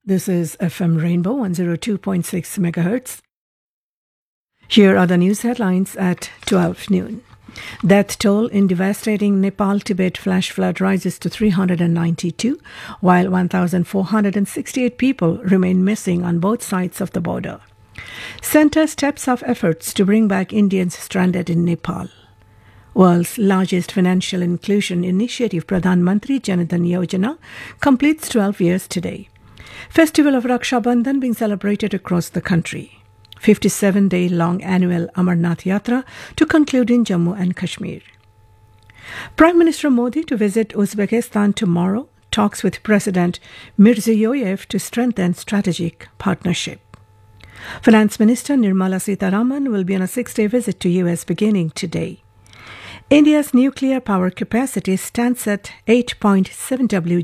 This is FM Rainbow 102.6 MHz. Here are the news headlines at 12 noon. Death toll in devastating Nepal-Tibet flash flood rises to 392, while 1,468 people remain missing on both sides of the border. Centre steps up efforts to bring back Indians stranded in Nepal. World's largest financial inclusion initiative, Pradhan Mantri Jan Dhan Yojana, completes 12 years today. Festival of Raksha Bandhan being celebrated across the country. 57-day-long annual Amarnath Yatra to conclude in Jammu and Kashmir. Prime Minister Modi to visit Uzbekistan tomorrow, talks with President Mirziyoyev to strengthen strategic partnership. Finance Minister Nirmala Sitharaman will be on a 6-day visit to US beginning today. India's nuclear power capacity stands at 8.7